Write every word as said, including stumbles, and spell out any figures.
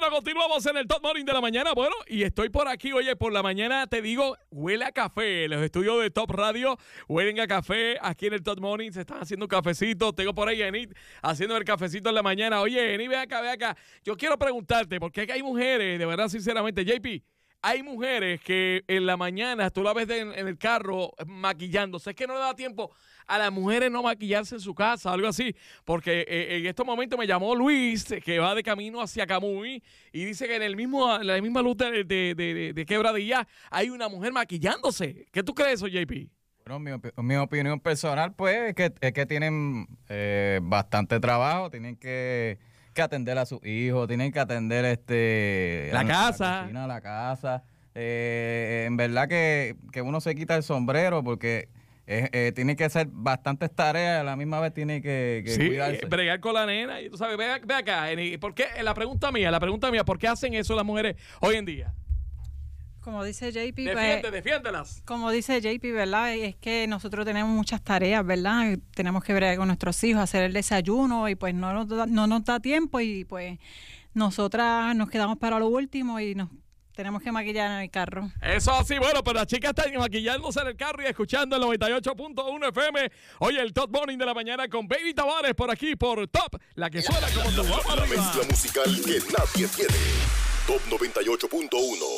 Bueno, continuamos en el Top Morning de la mañana. Bueno, y estoy por aquí, oye, por la mañana te digo, huele a café. Los estudios de Top Radio huelen a café. Aquí en el Top Morning se están haciendo cafecitos. Tengo por ahí a Enid haciendo el cafecito en la mañana. Oye, Enid, ve acá, ve acá. Yo quiero preguntarte, porque hay mujeres, de verdad, sinceramente, J P, hay mujeres que en la mañana tú la ves de, en, en el carro maquillándose. Es que no le da tiempo a las mujeres no maquillarse en su casa, algo así. Porque eh, en estos momentos me llamó Luis, que va de camino hacia Camuy, y dice que en el mismo, en la misma luz de, de, de, de Quebradilla hay una mujer maquillándose. ¿Qué tú crees eso, J P? Bueno, mi, op- mi opinión personal, pues, es que, es que tienen eh, bastante trabajo, tienen que... que atender a sus hijos, tienen que atender este la a casa, la cocina, la casa. Eh, en verdad que, que uno se quita el sombrero porque eh, eh, tiene que hacer bastantes tareas, a la misma vez tiene que, que sí, cuidarse. bregar con la nena. Y tú sabes, ve, ve acá, Eni, ¿por qué? La pregunta mía, la pregunta mía, ¿por qué hacen eso las mujeres hoy en día? Como dice J P, Defiende, pues, defiéndelas. como dice J P, ¿verdad? Es que nosotros tenemos muchas tareas, ¿verdad? Tenemos que bregar con nuestros hijos, hacer el desayuno y pues no nos da, no nos da tiempo y pues nosotras nos quedamos para lo último y nos tenemos que maquillar en el carro. Eso así, bueno, pero las chicas están maquillándose en el carro y escuchando el noventa y ocho punto uno F M. Oye, el Top Morning de la mañana con Baby Tavares por aquí, por Top, la que suena como tu La mezcla musical que nadie tiene. Top noventa y ocho punto uno.